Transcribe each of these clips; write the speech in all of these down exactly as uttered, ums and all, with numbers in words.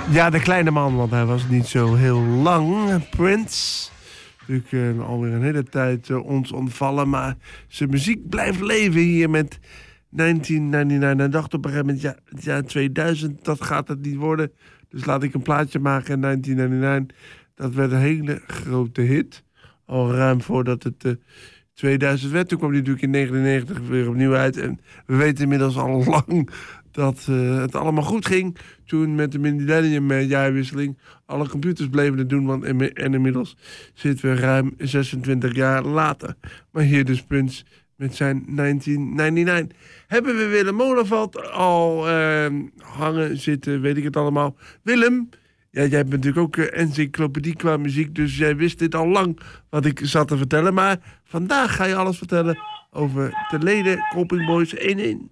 Ja, de kleine man, want hij was niet zo heel lang. Prince. Natuurlijk uh, alweer een hele tijd uh, ons ontvallen. Maar zijn muziek blijft leven hier met negentien negenennegentig. Hij dacht op een gegeven moment, ja, het jaar tweeduizend, dat gaat het niet worden. Dus laat ik een plaatje maken in negentien negenennegentig. Dat werd een hele grote hit. Al ruim voordat het uh, tweeduizend werd. Toen kwam hij natuurlijk in negentien negenennegentig weer opnieuw uit. En we weten inmiddels al lang dat uh, het allemaal goed ging. Toen met de millennium jaarwisseling alle computers bleven het doen. Want in, en inmiddels zitten we ruim zesentwintig jaar later. Maar hier dus Prince met zijn negentien negenennegentig. Hebben we Willem Molenveld al uh, hangen, zitten, weet ik het allemaal. Willem, ja, jij bent natuurlijk ook uh, encyclopedie qua muziek. Dus jij wist dit al lang wat ik zat te vertellen. Maar vandaag ga je alles vertellen over de leden Colping Boys één-één.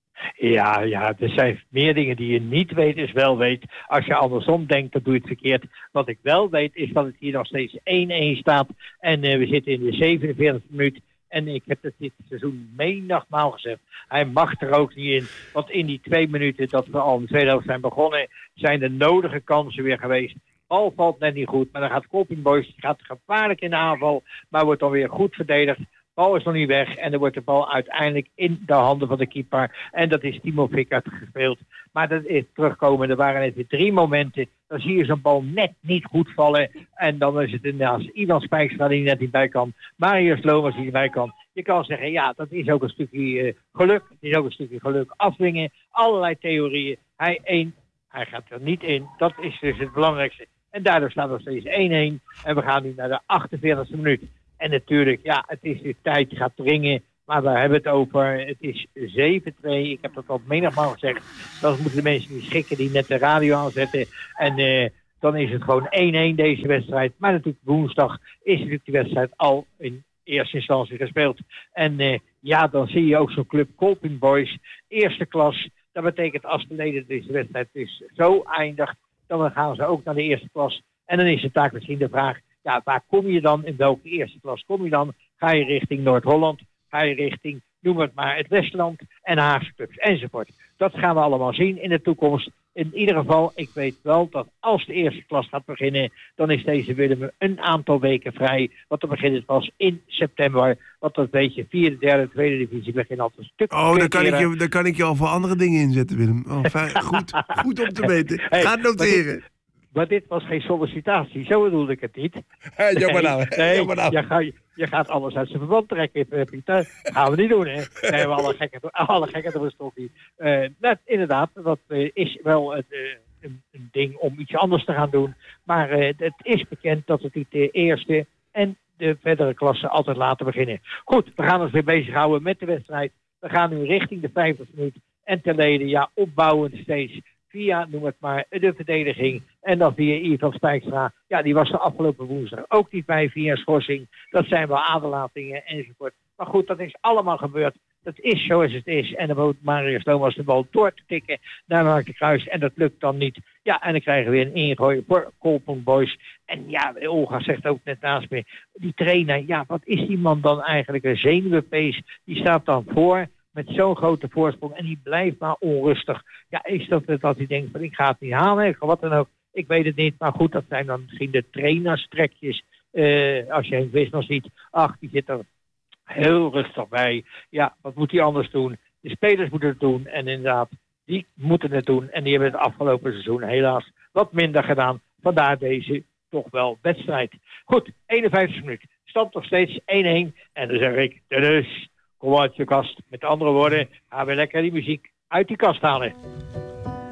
Ja, ja, er zijn meer dingen die je niet weet, is wel weet. Als je andersom denkt, dan doe je het verkeerd. Wat ik wel weet, is dat het hier nog steeds één-één staat. En uh, we zitten in de zevenenveertigste minuut. En ik heb het dit seizoen menigmaal gezegd. Hij mag er ook niet in. Want in die twee minuten dat we al in de tweede helft zijn begonnen, zijn de nodige kansen weer geweest. Bal valt net niet goed, maar dan gaat Colping Boys, gaat gevaarlijk in de aanval, maar wordt dan weer goed verdedigd. Bal is nog niet weg en dan wordt de bal uiteindelijk in de handen van de keeper. En dat is Timo Fickert gespeeld. Maar dat is terugkomen. Er waren net weer drie momenten. Dan zie je zo'n bal net niet goed vallen. En dan is het inderdaad Ivan Spijkstra die net niet bij kan. Marius Lomers die erbij kan. Je kan zeggen, ja, dat is ook een stukje uh, geluk. Het is ook een stukje geluk afdwingen. Allerlei theorieën. Hij één, hij gaat er niet in. Dat is dus het belangrijkste. En daardoor staat nog steeds één-één. En we gaan nu naar de achtenveertigste minuut. En natuurlijk, ja, het is de tijd gaat dringen. Maar we hebben het over, het is zeven twee. Ik heb dat al menigmaal gezegd. Dan moeten de mensen niet schikken die net de radio aanzetten. En uh, dan is het gewoon één-één deze wedstrijd. Maar natuurlijk woensdag is natuurlijk die wedstrijd al in eerste instantie gespeeld. En uh, ja, dan zie je ook zo'n club Colping Boys, eerste klas. Dat betekent als de leden deze wedstrijd dus zo eindigt, dan gaan ze ook naar de eerste klas. En dan is de taak misschien de vraag, ja, waar kom je dan? In welke eerste klas kom je dan? Ga je richting Noord-Holland? Ga je richting, noem het maar, het Westland en Haagse clubs enzovoort. Dat gaan we allemaal zien in de toekomst. In ieder geval, ik weet wel dat als de eerste klas gaat beginnen, dan is deze Willem een aantal weken vrij. Want dan begint het pas in september. Want dat weet je, vierde, derde, tweede divisie beginnen altijd een stuk. Oh, daar kan, ik je, daar kan ik je al voor andere dingen inzetten, Willem. Oh, fijn, goed, goed om te weten. Hey, ga noteren. Maar dit was geen sollicitatie, zo bedoelde ik het niet. Hey, jammer nou. Nee, jammer nou. Je, gaat, je gaat alles uit zijn verband trekken, Pieter. Dat gaan we niet doen, hè. Nee, we hebben alle gekken, alle gekken te verstoppen. Uh, nou, inderdaad, dat uh, is wel het, uh, een, een ding om iets anders te gaan doen. Maar uh, het is bekend dat het niet de eerste en de verdere klassen altijd laten beginnen. Goed, we gaan ons weer bezighouden met de wedstrijd. We gaan nu richting de vijftigste minuut. En ten leden, ja, opbouwend steeds. Via, noem het maar, de verdediging. En dan via Ivan Spijkstra. Ja, die was de afgelopen woensdag ook niet bij via schorsing. Dat zijn wel aderlatingen enzovoort. Maar goed, dat is allemaal gebeurd. Dat is zoals het is. En dan moet Marius Lomers de bal door te tikken naar Mark de Kruis. En dat lukt dan niet. Ja, en dan krijgen we weer een ingooi voor Colping Boys. En ja, Olga zegt ook net naast me. Die trainer, ja, wat is die man dan eigenlijk? Een zenuwenpees. Die staat dan voor met zo'n grote voorsprong. En die blijft maar onrustig. Ja, is dat het dat hij denkt van ik ga het niet halen? Wat dan ook. Ik weet het niet. Maar goed, dat zijn dan misschien de trainerstrekjes. Uh, als je een Wisnel ziet. Ach, die zit er heel rustig bij. Ja, wat moet hij anders doen? De spelers moeten het doen. En inderdaad, die moeten het doen. En die hebben het afgelopen seizoen helaas wat minder gedaan. Vandaar deze toch wel wedstrijd. Goed, eenenvijftigste minuut. Stand nog steeds één-één. En dan zeg ik, dus kom uit je kast. Met andere woorden, gaan we lekker die muziek uit die kast halen.